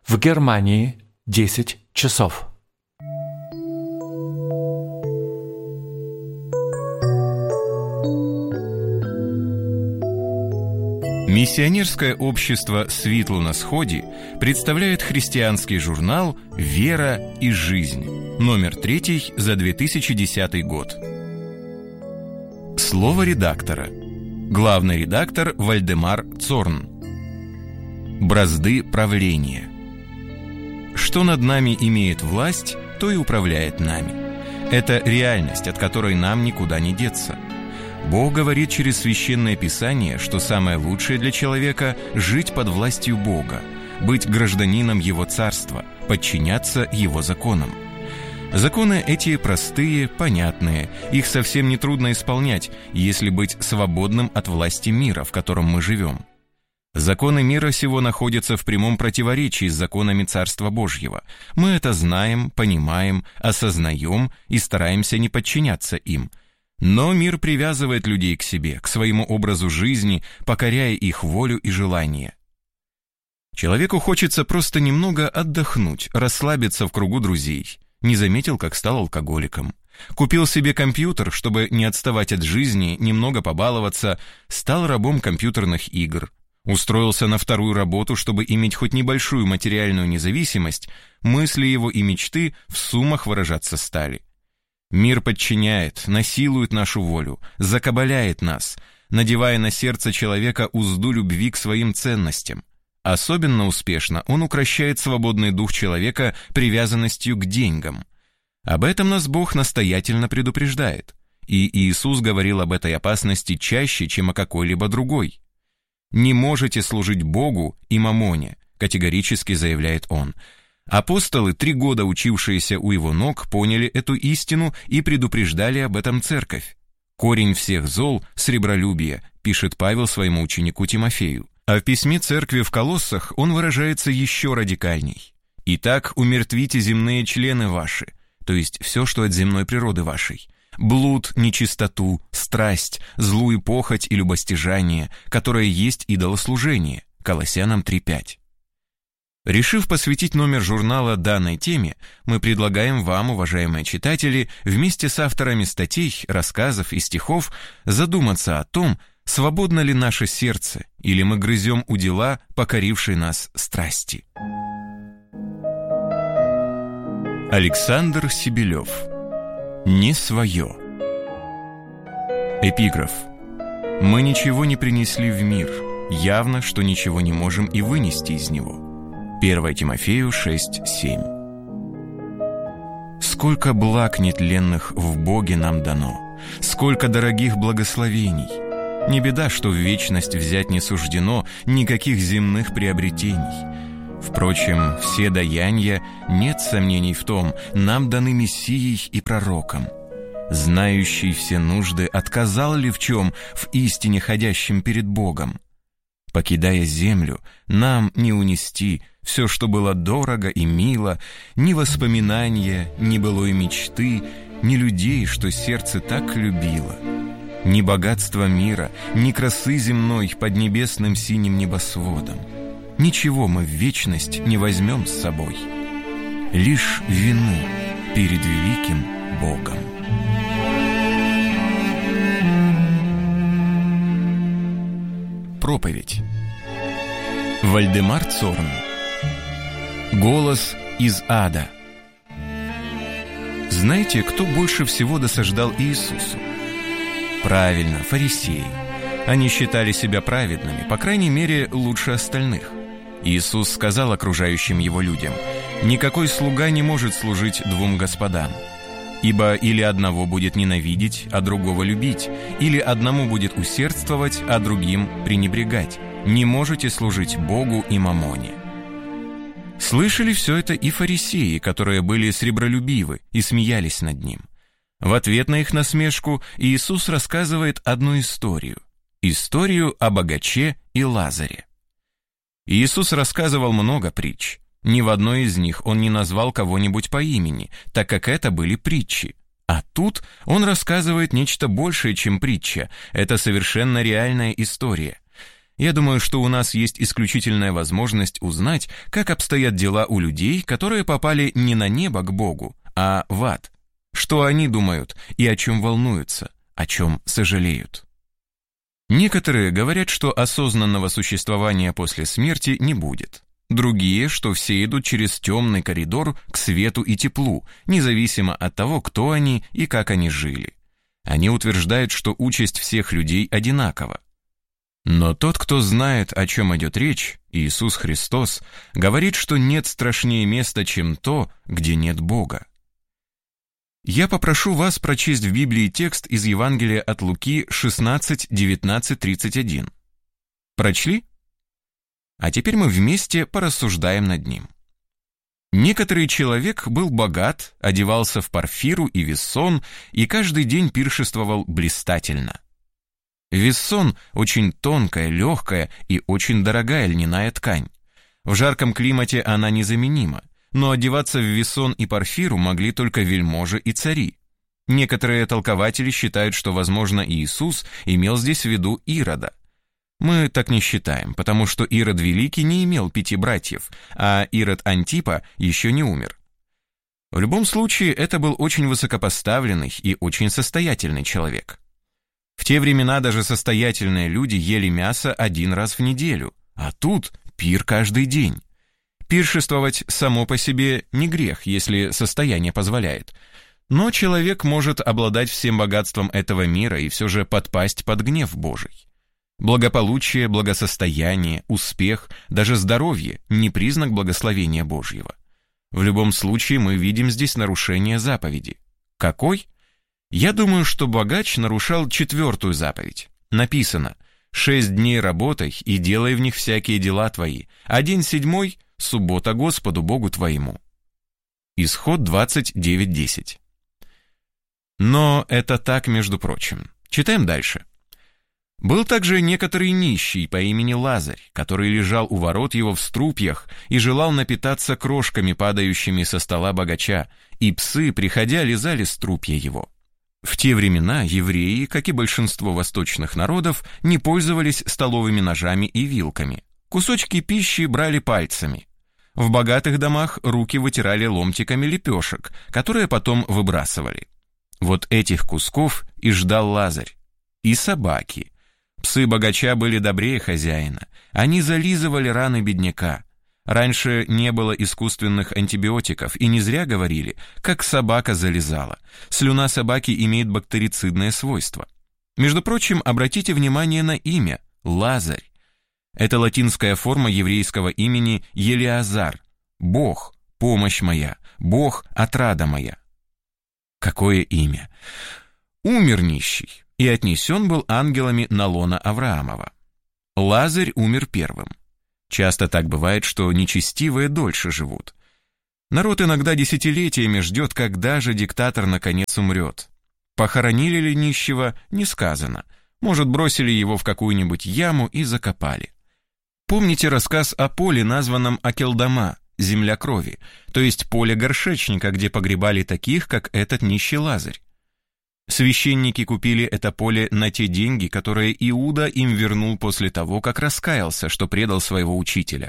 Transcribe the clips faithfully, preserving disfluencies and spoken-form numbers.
В Германии десять часов. Миссионерское общество «Світло на Сході» представляет христианский журнал «Вера и жизнь», номер третий за две тысячи десятый год. Слово редактора. Главный редактор Вальдемар Цорн. Бразды правления. Что над нами имеет власть, то и управляет нами. Это реальность, от которой нам никуда не деться. Бог говорит через Священное Писание, что самое лучшее для человека – жить под властью Бога, быть гражданином Его Царства, подчиняться Его законам. Законы эти простые, понятные, их совсем не трудно исполнять, если быть свободным от власти мира, в котором мы живем. Законы мира сего находятся в прямом противоречии с законами Царства Божьего. Мы это знаем, понимаем, осознаем и стараемся не подчиняться им. Но мир привязывает людей к себе, к своему образу жизни, покоряя их волю и желания. Человеку хочется просто немного отдохнуть, расслабиться в кругу друзей. Не заметил, как стал алкоголиком. Купил себе компьютер, чтобы не отставать от жизни, немного побаловаться, стал рабом компьютерных игр. Устроился на вторую работу, чтобы иметь хоть небольшую материальную независимость, мысли его и мечты в суммах выражаться стали. Мир подчиняет, насилует нашу волю, закабаляет нас, надевая на сердце человека узду любви к своим ценностям. Особенно успешно он укрощает свободный дух человека привязанностью к деньгам. Об этом нас Бог настоятельно предупреждает. И Иисус говорил об этой опасности чаще, чем о какой-либо другой. «Не можете служить Богу и мамоне», категорически заявляет он. Апостолы, три года учившиеся у его ног, поняли эту истину и предупреждали об этом церковь. «Корень всех зол – сребролюбие», пишет Павел своему ученику Тимофею. А в письме церкви в Колоссах он выражается еще радикальней. «Итак, умертвите земные члены ваши», то есть все, что от земной природы вашей. Блуд, нечистоту, страсть, злую похоть и любостяжание, которое есть идолослужение. Колоссянам три пять. Решив посвятить номер журнала данной теме, мы предлагаем вам, уважаемые читатели, вместе с авторами статей, рассказов и стихов задуматься о том, свободно ли наше сердце, или мы грызем удила, покорившей нас страсти. Александр Сибелев. Не свое. Эпиграф. Мы ничего не принесли в мир, явно, что ничего не можем и вынести из него. первое Тимофею шесть семь. Сколько благ нетленных в Боге нам дано, сколько дорогих благословений. Не беда, что в вечность взять не суждено никаких земных приобретений. Впрочем, все даяния, нет сомнений в том, нам даны Мессией и пророком. Знающий все нужды отказал ли в чем в истине ходящим перед Богом? Покидая землю, нам не унести все, что было дорого и мило, ни воспоминания, ни былой мечты, ни людей, что сердце так любило. Ни богатства мира, ни красы земной под небесным синим небосводом. Ничего мы в вечность не возьмем с собой, лишь вину перед великим Богом. Проповедь. Вальдемар Цорн. Голос из ада. Знаете, кто больше всего досаждал Иисусу? Правильно, фарисеи. Они считали себя праведными, по крайней мере, лучше остальных. Иисус сказал окружающим его людям: «Никакой слуга не может служить двум господам, ибо или одного будет ненавидеть, а другого любить, или одному будет усердствовать, а другим пренебрегать. Не можете служить Богу и мамоне». Слышали все это и фарисеи, которые были сребролюбивы и смеялись над ним. В ответ на их насмешку Иисус рассказывает одну историю. Историю о богаче и Лазаре. Иисус рассказывал много притч. Ни в одной из них он не назвал кого-нибудь по имени, так как это были притчи. А тут он рассказывает нечто большее, чем притча. Это совершенно реальная история. Я думаю, что у нас есть исключительная возможность узнать, как обстоят дела у людей, которые попали не на небо к Богу, а в ад. Что они думают и о чем волнуются, о чем сожалеют. Некоторые говорят, что осознанного существования после смерти не будет. Другие, что все идут через темный коридор к свету и теплу, независимо от того, кто они и как они жили. Они утверждают, что участь всех людей одинакова. Но тот, кто знает, о чем идет речь, Иисус Христос, говорит, что нет страшнее места, чем то, где нет Бога. Я попрошу вас прочесть в Библии текст из Евангелия от Луки шестнадцать, девятнадцать, тридцать один. Прочли? А теперь мы вместе порассуждаем над ним. Некоторый человек был богат, одевался в парфиру и вессон и каждый день пиршествовал блистательно. Вессон – очень тонкая, легкая и очень дорогая льняная ткань. В жарком климате она незаменима, но одеваться в вессон и парфиру могли только вельможи и цари. Некоторые толкователи считают, что, возможно, Иисус имел здесь в виду Ирода. Мы так не считаем, потому что Ирод Великий не имел пяти братьев, а Ирод Антипа еще не умер. В любом случае, это был очень высокопоставленный и очень состоятельный человек. В те времена даже состоятельные люди ели мясо один раз в неделю, а тут пир каждый день. Пиршествовать само по себе не грех, если состояние позволяет. Но человек может обладать всем богатством этого мира и все же подпасть под гнев Божий. Благополучие, благосостояние, успех, даже здоровье – не признак благословения Божьего. В любом случае мы видим здесь нарушение заповеди. Какой? Я думаю, что богач нарушал четвертую заповедь. Написано: «Шесть дней работай и делай в них всякие дела твои, а день седьмой – суббота Господу Богу твоему». Исход двадцать девять десять. Но это так, между прочим. Читаем дальше. Был также некоторый нищий по имени Лазарь, который лежал у ворот его в струпьях и желал напитаться крошками, падающими со стола богача, и псы, приходя, лизали струпья его. В те времена евреи, как и большинство восточных народов, не пользовались столовыми ножами и вилками. Кусочки пищи брали пальцами. В богатых домах руки вытирали ломтиками лепешек, которые потом выбрасывали. Вот этих кусков и ждал Лазарь. И собаки. Псы богача были добрее хозяина. Они зализывали раны бедняка. Раньше не было искусственных антибиотиков, и не зря говорили, как собака зализала. Слюна собаки имеет бактерицидное свойство. Между прочим, обратите внимание на имя – Лазарь. Это латинская форма еврейского имени Елиазар. Бог, помощь моя, Бог, отрада моя. Какое имя? Умер нищий, и отнесен был ангелами на лоно Авраамова. Лазарь умер первым. Часто так бывает, что нечестивые дольше живут. Народ иногда десятилетиями ждет, когда же диктатор наконец умрет. Похоронили ли нищего, не сказано. Может, бросили его в какую-нибудь яму и закопали. Помните рассказ о поле, названном Акелдама, земля крови, то есть поле горшечника, где погребали таких, как этот нищий Лазарь? Священники купили это поле на те деньги, которые Иуда им вернул после того, как раскаялся, что предал своего учителя.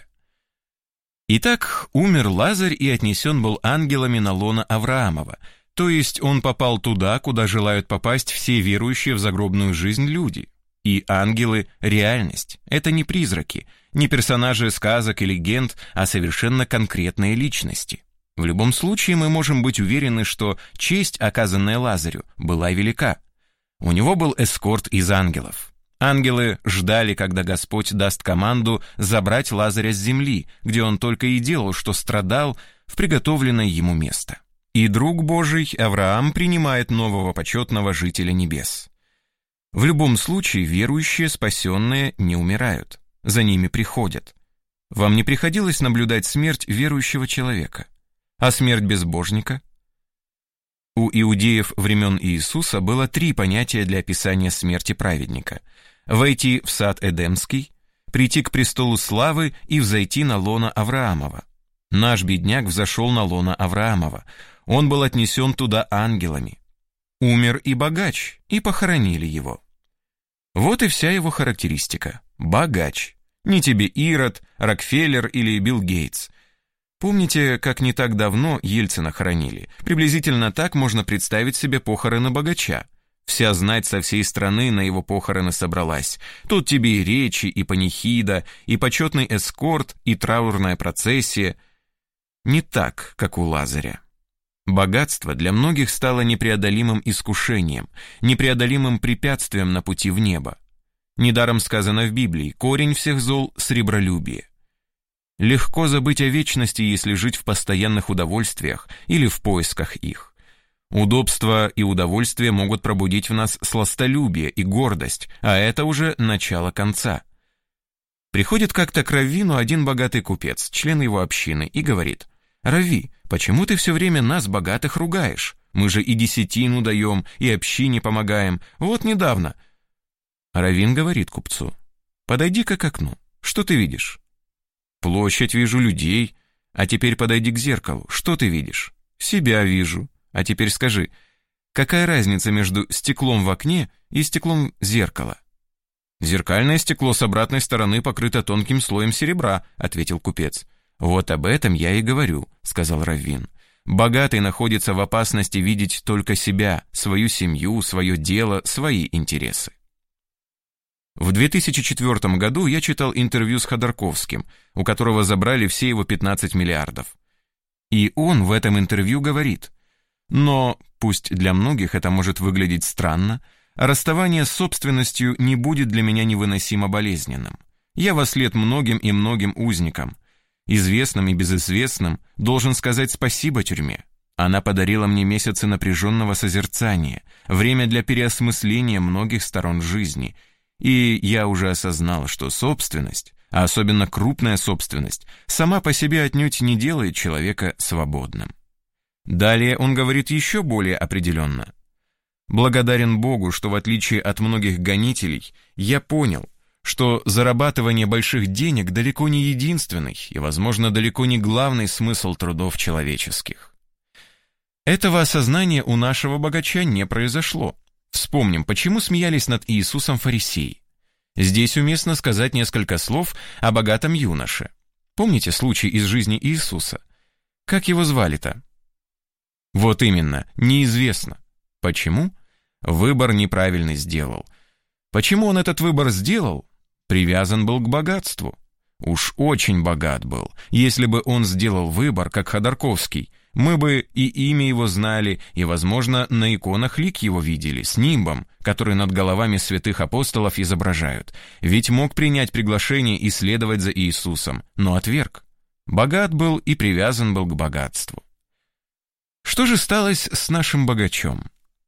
Итак, умер Лазарь и отнесен был ангелами на лоно Авраамова, то есть он попал туда, куда желают попасть все верующие в загробную жизнь люди. И ангелы – реальность, это не призраки, не персонажи сказок и легенд, а совершенно конкретные личности. В любом случае мы можем быть уверены, что честь, оказанная Лазарю, была велика. У него был эскорт из ангелов. Ангелы ждали, когда Господь даст команду забрать Лазаря с земли, где он только и делал, что страдал, в приготовленное ему место. И друг Божий, Авраам, принимает нового почетного жителя небес. В любом случае верующие, спасенные, не умирают. За ними приходят. Вам не приходилось наблюдать смерть верующего человека? А смерть безбожника? У иудеев времен Иисуса было три понятия для описания смерти праведника: войти в сад Эдемский, прийти к престолу славы и взойти на лоно Авраамова. Наш бедняк взошел на лоно Авраамова, он был отнесен туда ангелами. Умер и богач, и похоронили его. Вот и вся его характеристика. Богач. Не тебе Ирод, Рокфеллер или Билл Гейтс. Помните, как не так давно Ельцина хоронили? Приблизительно так можно представить себе похороны богача. Вся знать со всей страны на его похороны собралась. Тут тебе и речи, и панихида, и почетный эскорт, и траурная процессия. Не так, как у Лазаря. Богатство для многих стало непреодолимым искушением, непреодолимым препятствием на пути в небо. Недаром сказано в Библии: корень всех зол – сребролюбие. Легко забыть о вечности, если жить в постоянных удовольствиях или в поисках их. Удобство и удовольствие могут пробудить в нас сластолюбие и гордость, а это уже начало конца. Приходит как-то к раввину один богатый купец, член его общины, и говорит: «Равви, почему ты все время нас, богатых, ругаешь? Мы же и десятину даем, и общине помогаем. Вот недавно». Раввин говорит купцу: «Подойди-ка к окну. Что ты видишь?» «Площадь вижу, людей. А теперь подойди к зеркалу. Что ты видишь?» «Себя вижу. А теперь скажи, какая разница между стеклом в окне и стеклом зеркала?» «Зеркальное стекло с обратной стороны покрыто тонким слоем серебра», — ответил купец. «Вот об этом я и говорю», — сказал раввин. «Богатый находится в опасности видеть только себя, свою семью, свое дело, свои интересы». В две тысячи четвёртом году я читал интервью с Ходорковским, у которого забрали все его пятнадцать миллиардов. И он в этом интервью говорит: «Но, пусть для многих это может выглядеть странно, расставание с собственностью не будет для меня невыносимо болезненным. Я вослед многим и многим узникам, известным и безызвестным, должен сказать спасибо тюрьме. Она подарила мне месяцы напряженного созерцания, время для переосмысления многих сторон жизни, и я уже осознал, что собственность, а особенно крупная собственность, сама по себе отнюдь не делает человека свободным». Далее он говорит еще более определенно: «Благодарен Богу, что в отличие от многих гонителей, я понял, что зарабатывание больших денег далеко не единственный и, возможно, далеко не главный смысл трудов человеческих». Этого осознания у нашего богача не произошло. Вспомним, почему смеялись над Иисусом фарисеи. Здесь уместно сказать несколько слов о богатом юноше. Помните случай из жизни Иисуса? Как его звали-то? Вот именно, неизвестно. Почему? Выбор неправильный сделал. Почему он этот выбор сделал? Привязан был к богатству. Уж очень богат был. Если бы он сделал выбор, как Ходорковский, мы бы и имя его знали, и, возможно, на иконах лик его видели, с нимбом, который над головами святых апостолов изображают. Ведь мог принять приглашение и следовать за Иисусом, но отверг. Богат был и привязан был к богатству. Что же сталось с нашим богачом?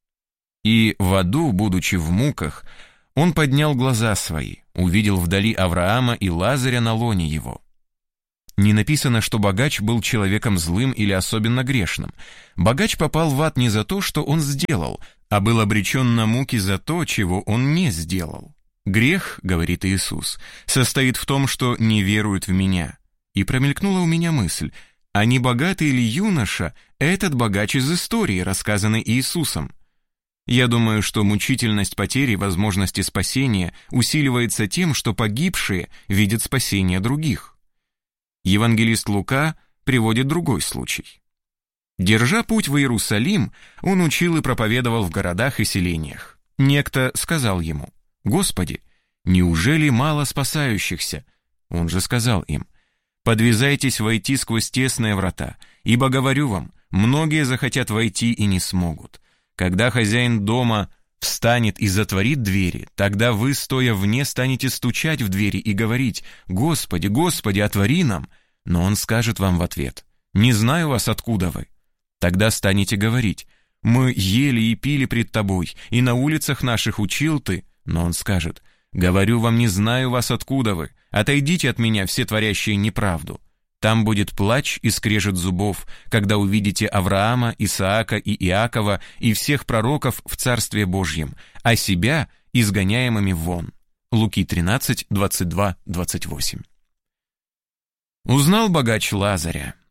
«И в аду, будучи в муках, он поднял глаза свои, увидел вдали Авраама и Лазаря на лоне его». Не написано, что богач был человеком злым или особенно грешным. Богач попал в ад не за то, что он сделал, а был обречен на муки за то, чего он не сделал. «Грех, — говорит Иисус, — состоит в том, что не веруют в Меня». И промелькнула у меня мысль: а не богатый ли юноша этот богач из истории, рассказанной Иисусом? Я думаю, что мучительность потери возможности спасения усиливается тем, что погибшие видят спасение других. Евангелист Лука приводит другой случай. Держа путь в Иерусалим, он учил и проповедовал в городах и селениях. Некто сказал ему: «Господи, неужели мало спасающихся?» Он же сказал им: «Подвязайтесь войти сквозь тесные врата, ибо, говорю вам, многие захотят войти и не смогут. Когда хозяин дома встанет и затворит двери, тогда вы, стоя вне, станете стучать в двери и говорить: Господи, Господи, отвори нам. Но он скажет вам в ответ: не знаю вас, откуда вы. Тогда станете говорить: мы ели и пили пред тобой, и на улицах наших учил ты. Но он скажет: говорю вам, не знаю вас, откуда вы. Отойдите от меня, все творящие неправду. Там будет плач и скрежет зубов, когда увидите Авраама, Исаака и Иакова и всех пророков в Царстве Божьем, а себя изгоняемыми вон». Луки тринадцать, двадцать два, двадцать восемь. Узнал богач Лазаря,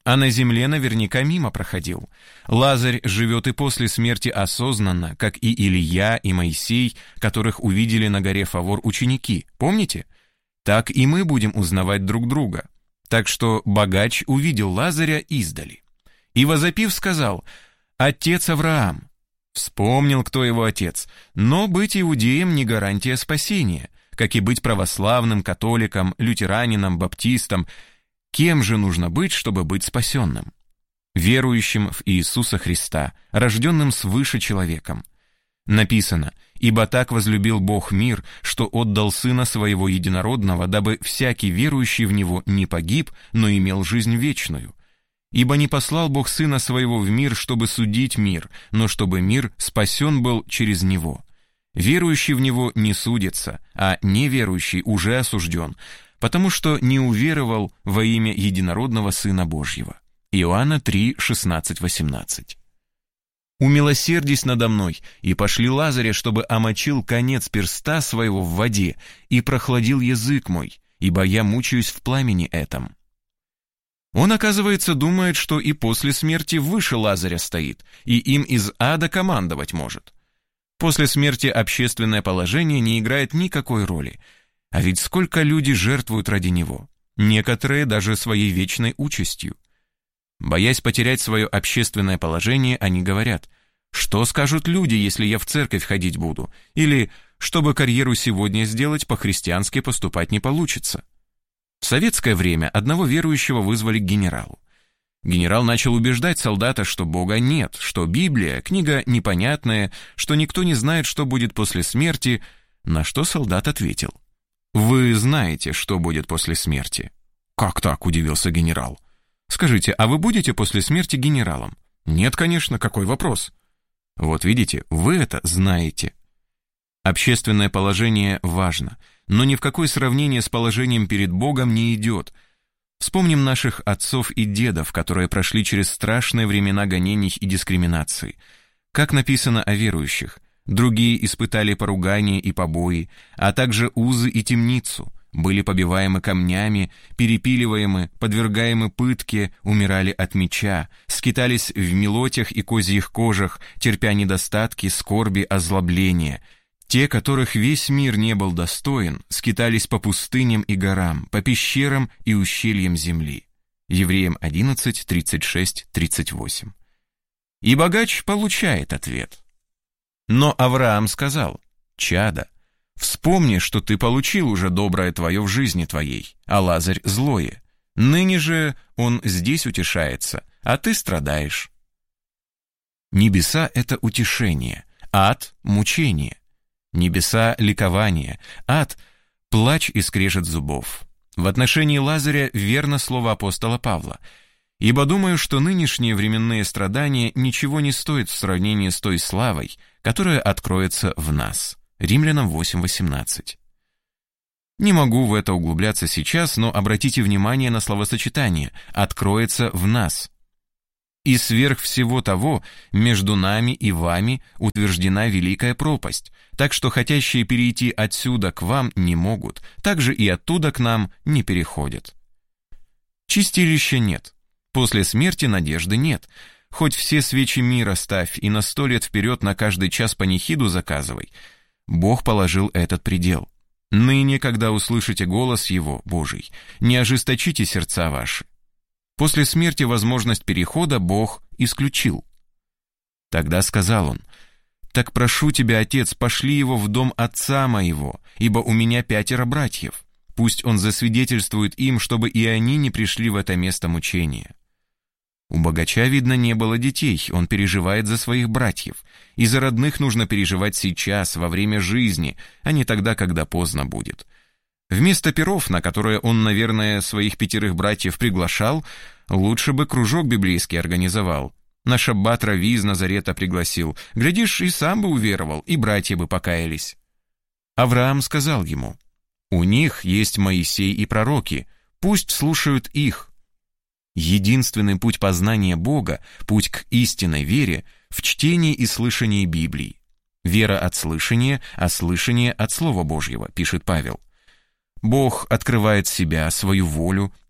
а на земле наверняка мимо проходил. Лазарь живет и после смерти осознанно, как и Илия и Моисей, которых увидели на горе Фавор ученики. Помните? Так и мы будем узнавать друг друга. Так что богач увидел Лазаря издали. И возопив сказал: «Отец Авраам». Вспомнил, кто его отец, но быть иудеем не гарантия спасения, как и быть православным, католиком, лютеранином, баптистом. Кем же нужно быть, чтобы быть спасенным? Верующим в Иисуса Христа, рожденным свыше человеком. Написано: «Ибо так возлюбил Бог мир, что отдал Сына Своего Единородного, дабы всякий верующий в Него не погиб, но имел жизнь вечную. Ибо не послал Бог Сына Своего в мир, чтобы судить мир, но чтобы мир спасен был через Него. Верующий в Него не судится, а неверующий уже осужден, потому что не уверовал во имя Единородного Сына Божьего». Иоанна три, шестнадцать, восемнадцать. «Умилосердись надо мной, и пошли Лазаря, чтобы омочил конец перста своего в воде, и прохладил язык мой, ибо я мучаюсь в пламени этом». Он, оказывается, думает, что и после смерти выше Лазаря стоит, и им из ада командовать может. После смерти общественное положение не играет никакой роли, а ведь сколько люди жертвуют ради него, некоторые даже своей вечной участью. Боясь потерять свое общественное положение, они говорят: «Что скажут люди, если я в церковь ходить буду?» Или «Чтобы карьеру сегодня сделать, по-христиански поступать не получится». В советское время одного верующего вызвали к генералу. Генерал начал убеждать солдата, что Бога нет, что Библия — книга непонятная, что никто не знает, что будет после смерти, на что солдат ответил: «Вы знаете, что будет после смерти». «Как так?» — удивился генерал. «Скажите, а вы будете после смерти генералом?» «Нет, конечно, какой вопрос?» «Вот видите, вы это знаете». Общественное положение важно, но ни в какое сравнение с положением перед Богом не идет. Вспомним наших отцов и дедов, которые прошли через страшные времена гонений и дискриминации. Как написано о верующих: другие испытали поругание и побои, а также узы и темницу, были побиваемы камнями, перепиливаемы, подвергаемы пытке, умирали от меча, скитались в мелотях и козьих кожах, терпя недостатки, скорби, озлобления. Те, которых весь мир не был достоин, скитались по пустыням и горам, по пещерам и ущельям земли. Евреям одиннадцать, тридцать шесть, тридцать восемь. И богач получает ответ. Но Авраам сказал: «Чадо, вспомни, что ты получил уже доброе твое в жизни твоей, а Лазарь злое. Ныне же он здесь утешается, а ты страдаешь». Небеса — это утешение, ад — мучение. Небеса — ликование, ад — плач и скрежет зубов. В отношении Лазаря верно слово апостола Павла: «Ибо думаю, что нынешние временные страдания ничего не стоят в сравнении с той славой, которая откроется в нас». Римлянам восемь, восемнадцать. Не могу в это углубляться сейчас, но обратите внимание на словосочетание «откроется в нас». И сверх всего того, между нами и вами утверждена великая пропасть, так что хотящие перейти отсюда к вам не могут, так же и оттуда к нам не переходят. Чистилища нет. После смерти надежды нет. Хоть все свечи мира ставь и на сто лет вперед на каждый час панихиду заказывай. Бог положил этот предел. Ныне, когда услышите голос Его, Божий, не ожесточите сердца ваши. После смерти возможность перехода Бог исключил. Тогда сказал он: «Так прошу тебя, Отец, пошли его в дом отца моего, ибо у меня пятеро братьев. Пусть он засвидетельствует им, чтобы и они не пришли в это место мучения». У богача, видно, не было детей, он переживает за своих братьев. И за родных нужно переживать сейчас, во время жизни, а не тогда, когда поздно будет. Вместо перов, на которые он, наверное, своих пятерых братьев приглашал, лучше бы кружок библейский организовал. На шаббат рави из Назарета пригласил. Глядишь, и сам бы уверовал, и братья бы покаялись. Авраам сказал ему: «У них есть Моисей и пророки, пусть слушают их». Единственный путь познания Бога, путь к истинной вере, в чтении и слышании Библии. Вера от слышания, а слышание от Слова Божьего, пишет Павел. Бог открывает себя, свою волю,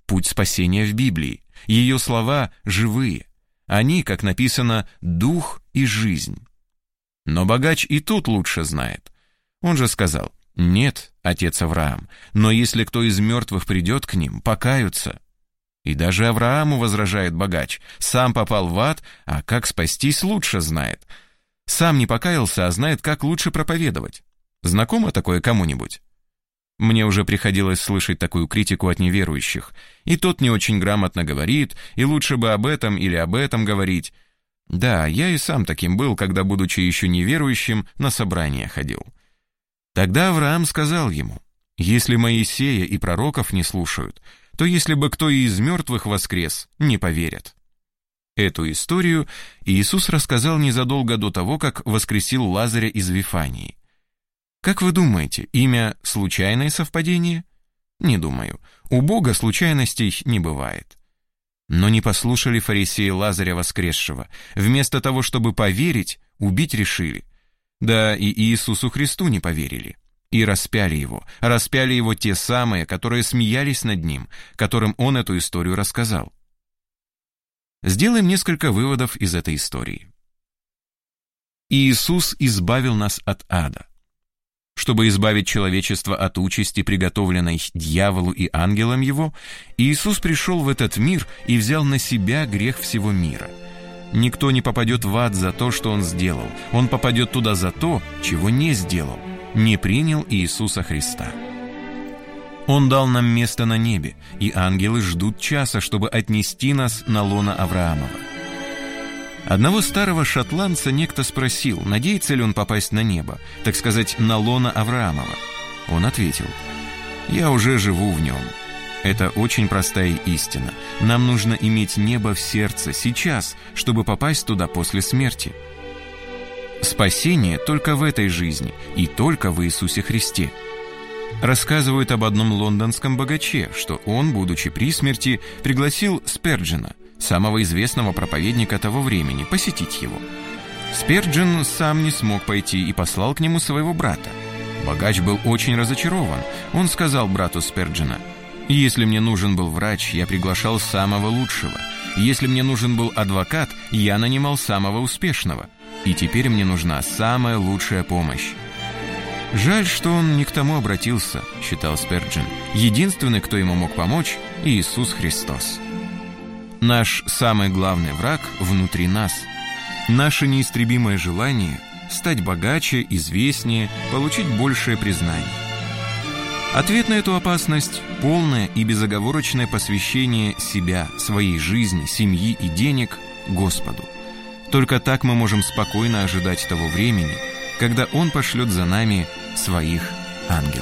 путь спасения в Библии. Ее слова живые. Они, как написано, дух и жизнь. Но богач и тут лучше знает. Он же сказал: «Нет, отец Авраам, но если кто из мертвых придет к ним, покаются». И даже Аврааму возражает богач: сам попал в ад, а как спастись лучше знает. Сам не покаялся, а знает, как лучше проповедовать. Знакомо такое кому-нибудь? Мне уже приходилось слышать такую критику от неверующих. И тот не очень грамотно говорит, и лучше бы об этом или об этом говорить. Да, я и сам таким был, когда, будучи еще неверующим, на собрания ходил. Тогда Авраам сказал ему: «Если Моисея и пророков не слушают, то если бы кто и из мертвых воскрес, не поверят». Эту историю Иисус рассказал незадолго до того, как воскресил Лазаря из Вифании. Как вы думаете, имя — случайное совпадение? Не думаю. У Бога случайностей не бывает. Но не послушали фарисеи Лазаря воскресшего. Вместо того, чтобы поверить, убить решили. Да и Иисусу Христу не поверили. И распяли его. Распяли его те самые, которые смеялись над ним, которым он эту историю рассказал. Сделаем несколько выводов из этой истории. Иисус избавил нас от ада. Чтобы избавить человечество от участи, приготовленной дьяволу и ангелам его, Иисус пришел в этот мир и взял на себя грех всего мира. Никто не попадет в ад за то, что он сделал. Он попадет туда за то, чего не сделал, не принял Иисуса Христа. Он дал нам место на небе, и ангелы ждут часа, чтобы отнести нас на лоно Авраамова. Одного старого шотландца некто спросил, надеется ли он попасть на небо, так сказать, на лоно Авраамова. Он ответил: «Я уже живу в нем». Это очень простая истина. Нам нужно иметь небо в сердце сейчас, чтобы попасть туда после смерти. Спасение только в этой жизни и только в Иисусе Христе. Рассказывают об одном лондонском богаче, что он, будучи при смерти, пригласил Сперджена, самого известного проповедника того времени, посетить его. Сперджен сам не смог пойти и послал к нему своего брата. Богач был очень разочарован. Он сказал брату Сперджена: «Если мне нужен был врач, я приглашал самого лучшего. Если мне нужен был адвокат, я нанимал самого успешного. И теперь мне нужна самая лучшая помощь». «Жаль, что он не к тому обратился», — считал Сперджен. «Единственный, кто ему мог помочь — Иисус Христос». Наш самый главный враг внутри нас. Наше неистребимое желание стать богаче, известнее, получить большее признание. Ответ на эту опасность – полное и безоговорочное посвящение себя, своей жизни, семьи и денег Господу. Только так мы можем спокойно ожидать того времени, когда Он пошлет за нами своих ангелов.